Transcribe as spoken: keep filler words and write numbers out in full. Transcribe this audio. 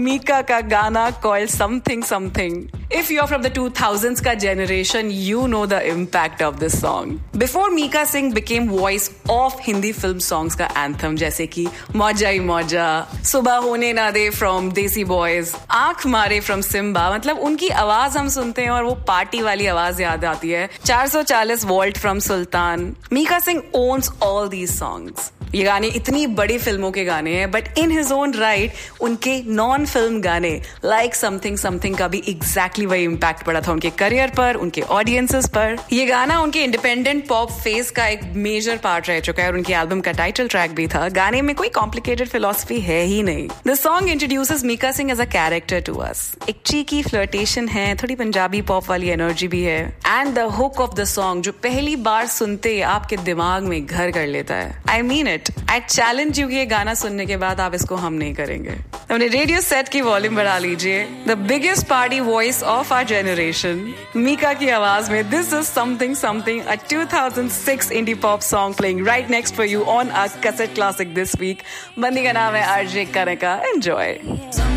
मीका का गाना called Something Something. If you're from the two thousands का generation, you know the impact of this song. Before Mika Singh became voice of Hindi film songs का anthem, जैसे कि मौजा ही मौजा, सुबह होने ना दे from Desi Boys, आंख मारे from Simba, मतलब उनकी आवाज हम सुनते हैं और वो पार्टी वाली आवाज याद आती है. four forty volt from Sultan. Mika Singh owns all these songs. ये गाने इतनी बड़ी फिल्मों के गाने हैं, but in his own right उनके नॉन फिल्म गाने लाइक समथिंग समथिंग का भी एग्जैक्टली वही इम्पैक्ट पड़ा था उनके करियर पर, उनके ऑडियंसेस पर. ये गाना उनके इंडिपेंडेंट पॉप फेस का एक मेजर पार्ट रह चुका है और उनकी एल्बम का टाइटल ट्रैक भी था. गाने में कोई कॉम्प्लिकेटेड फिलॉसफी है ही नहीं. The song introduces Mika Singh as a character to us. एक चीकी फ्लर्टेशन है, थोड़ी पंजाबी पॉप वाली एनर्जी भी है, and the hook of the song जो पहली बार सुनते ही आपके दिमाग में घर कर लेता है. I mean it. I challenge you, ये गाना सुनने के बाद आप इसको हम नहीं करेंगे. अपने रेडियो सेट की वॉल्यूम बढ़ा लीजिए. The biggest party voice of our generation, Mika की आवाज में this is something something, a two thousand six indie pop song playing right next for you on our cassette classic this week. बंदी का नाम है आरजे कनका. एंजॉय.